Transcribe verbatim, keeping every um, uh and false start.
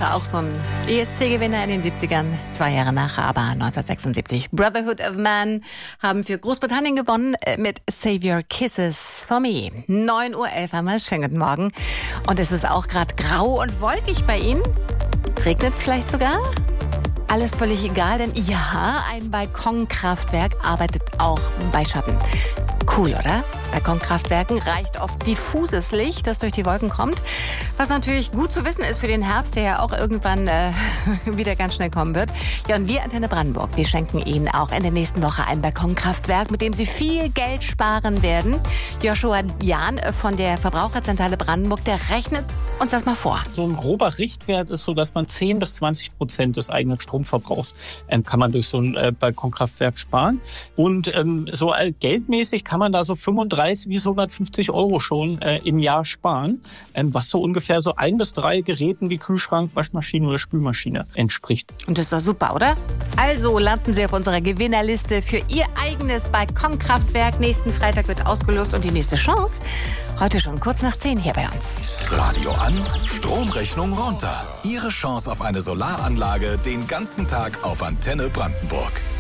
auch so ein E S C-Gewinner in den siebzigern, zwei Jahre nach, aber neunzehnhundertsechsundsiebzig. Brotherhood of Man haben für Großbritannien gewonnen mit Save Your Kisses for Me. neun Uhr elf haben wir, schönen guten Morgen. Und es ist auch gerade grau und wolkig bei Ihnen. Regnet es vielleicht sogar? Alles völlig egal, denn ja, ein Balkonkraftwerk arbeitet auch bei Schatten. Cool, oder? Balkonkraftwerken reicht oft diffuses Licht, das durch die Wolken kommt. Was natürlich gut zu wissen ist für den Herbst, der ja auch irgendwann äh, wieder ganz schnell kommen wird. Ja, und wir Antenne Brandenburg, wir schenken Ihnen auch in der nächsten Woche ein Balkonkraftwerk, mit dem Sie viel Geld sparen werden. Joshua Jahn von der Verbraucherzentrale Brandenburg, der rechnet uns das mal vor. So ein grober Richtwert ist so, dass man zehn bis zwanzig Prozent des eigenen Stromverbrauchs ähm, kann man durch so ein äh, Balkonkraftwerk sparen. Und ähm, so äh, geldmäßig kann man da so fünfunddreißig bis hundertfünfzig Euro schon äh, im Jahr sparen, ähm, was so ungefähr so ein bis drei Geräten wie Kühlschrank, Waschmaschine oder Spülmaschine entspricht. Und das ist doch super, oder? Also landen Sie auf unserer Gewinnerliste für Ihr eigenes Balkonkraftwerk. Nächsten Freitag wird ausgelost und die nächste Chance heute schon kurz nach zehn hier bei uns. Radio an, Stromrechnung runter. Ihre Chance auf eine Solaranlage den ganzen Tag auf Antenne Brandenburg.